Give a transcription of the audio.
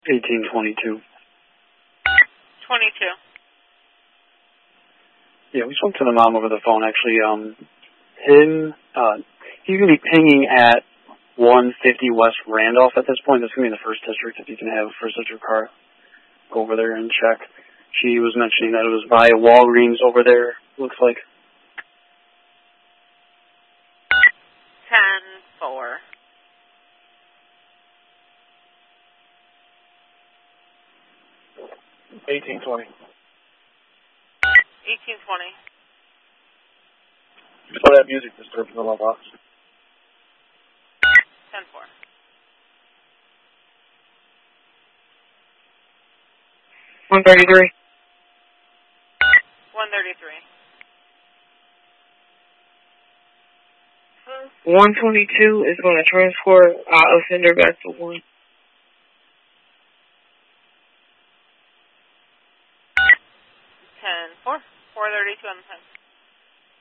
1822. 22. Yeah, we spoke to the mom over the phone, actually. He's going to be pinging at 150 West Randolph at this point. That's going to be in the first district. If you can have first district car, go over there and check. She was mentioning that it was by Walgreens over there, looks like. 10-4. $18.20. 18-20. Play that music disturbed in the mailbox. 10-4. 133. 133. 122 is going to transport offender back to 1. 10-4. 432 on the 10.